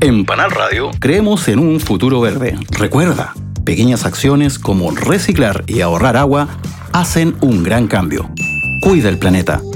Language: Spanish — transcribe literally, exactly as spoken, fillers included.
En Panal Radio creemos en un futuro verde. Recuerda, pequeñas acciones como reciclar y ahorrar agua hacen un gran cambio. Cuida el planeta.